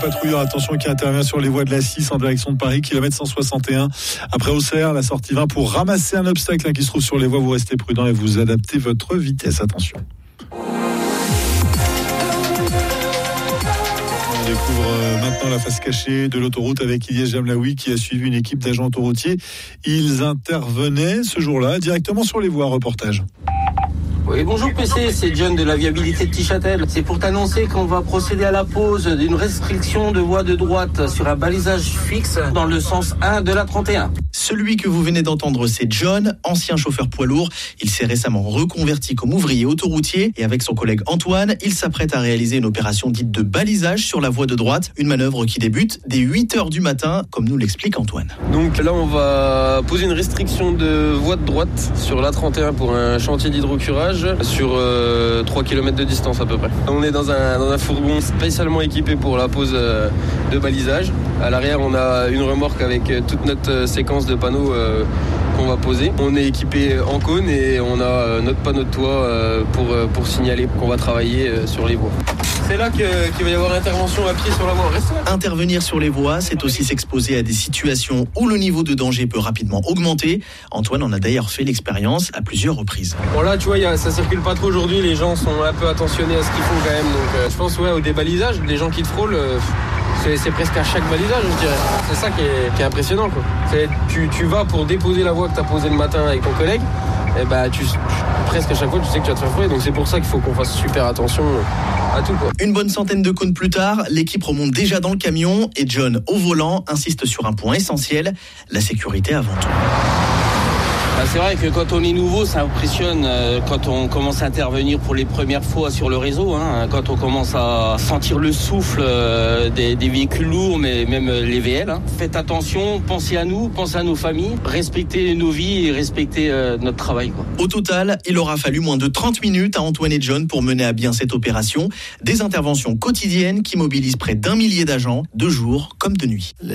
Patrouilleur, attention, qui intervient sur les voies de la 6 en direction de Paris, kilomètre 161. Après Auxerre, la sortie 20 pour ramasser un obstacle qui se trouve sur les voies. Vous restez prudent et vous adaptez votre vitesse. Attention. On découvre maintenant la face cachée de l'autoroute avec Ilyes Jamlaoui qui a suivi une équipe d'agents autoroutiers. Ils intervenaient ce jour-là directement sur les voies. Reportage. Oui, bonjour PC, c'est John de la viabilité de Tichâtel. C'est pour t'annoncer qu'on va procéder à la pose d'une restriction de voie de droite sur un balisage fixe dans le sens 1 de la 31. Celui que vous venez d'entendre, c'est John, ancien chauffeur poids lourd. Il s'est récemment reconverti comme ouvrier autoroutier et avec son collègue Antoine, il s'apprête à réaliser une opération dite de balisage sur la voie de droite. Une manœuvre qui débute dès 8h du matin, comme nous l'explique Antoine. Donc là, on va poser une restriction de voie de droite sur la 31 pour un chantier d'hydrocurage sur 3 km de distance à peu près. On est dans un fourgon spécialement équipé pour la pose de balisage. À l'arrière, on a une remorque avec toute notre séquence de panneaux qu'on va poser. On est équipé en cône et on a notre panneau de toit pour signaler qu'on va travailler sur les voies. C'est là qu'il va y avoir intervention à pied sur la voie. Intervenir sur les voies, c'est aussi s'exposer à des situations où le niveau de danger peut rapidement augmenter. Antoine en a d'ailleurs fait l'expérience à plusieurs reprises. Bon là, tu vois, ça circule pas trop aujourd'hui. Les gens sont un peu attentionnés à ce qu'ils font quand même. Donc je pense au débalisage, les gens qui te frôlent, c'est presque à chaque balisage, je dirais. C'est ça qui est impressionnant, quoi. Tu vas pour déposer la voie que tu as posée le matin avec ton collègue. Et presque à chaque fois, tu sais que tu vas te faire frôler. Donc c'est pour ça qu'il faut qu'on fasse super attention à tout, quoi. Une bonne centaine de cônes plus tard, l'équipe remonte déjà dans le camion et John, au volant, insiste sur un point essentiel, la sécurité avant tout. C'est vrai que quand on est nouveau, ça impressionne quand on commence à intervenir pour les premières fois sur le réseau, quand on commence à sentir le souffle des véhicules lourds, mais même les VL. Faites attention, pensez à nous, pensez à nos familles, respectez nos vies et respectez notre travail, quoi. Au total, il aura fallu moins de 30 minutes à Antoine et John pour mener à bien cette opération. Des interventions quotidiennes qui mobilisent près d'1 millier d'agents, de jour comme de nuit.